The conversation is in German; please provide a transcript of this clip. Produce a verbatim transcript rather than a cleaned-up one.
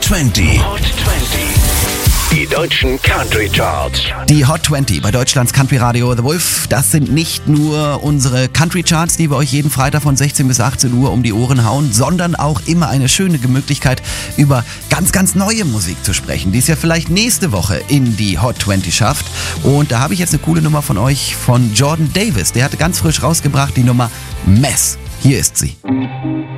zwanzig. Hot zwanzig. Die deutschen Country Charts. Die Hot zwanzig bei Deutschlands Country Radio The Wolf. Das sind nicht nur unsere Country Charts, die wir euch jeden Freitag von sechzehn bis achtzehn Uhr um die Ohren hauen, sondern auch immer eine schöne Möglichkeit, über ganz, ganz neue Musik zu sprechen, die es ja vielleicht nächste Woche in die Hot zwanzig schafft. Und da habe ich jetzt eine coole Nummer von euch von Jordan Davis. Der hatte ganz frisch rausgebracht die Nummer Mess. Hier ist sie.